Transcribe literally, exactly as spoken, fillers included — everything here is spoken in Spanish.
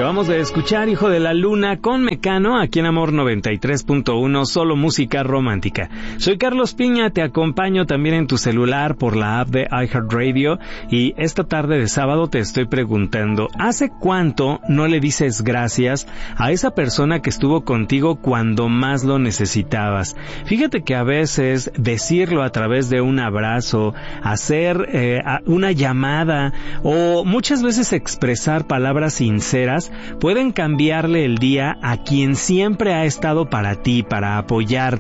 Acabamos de escuchar Hijo de la Luna con Mecano aquí en Amor noventa y tres punto uno, solo música romántica. Soy Carlos Piña, te acompaño también en tu celular por la app de iHeartRadio y esta tarde de sábado te estoy preguntando, ¿hace cuánto no le dices gracias a esa persona que estuvo contigo cuando más lo necesitabas? Fíjate que a veces decirlo a través de un abrazo, hacer eh, una llamada o muchas veces expresar palabras sinceras pueden cambiarle el día a quien siempre ha estado para ti, para apoyarte.